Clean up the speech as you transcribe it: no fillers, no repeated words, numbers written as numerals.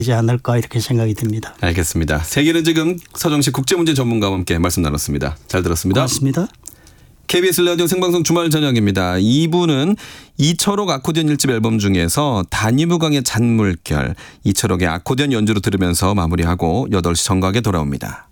되지 않을까 이렇게 생각이 듭니다. 알겠습니다. 세계는 지금 서정식 국제문제 전문가와 함께 말씀 나눴습니다. 잘 들었습니다. 고맙습니다. KBS 라디오 생방송 주말 저녁입니다. 2부는 이철옥 아코디언 1집 앨범 중에서 단위무강의 잔물결, 이철옥의 아코디언 연주로 들으면서 마무리하고 8시 정각에 돌아옵니다.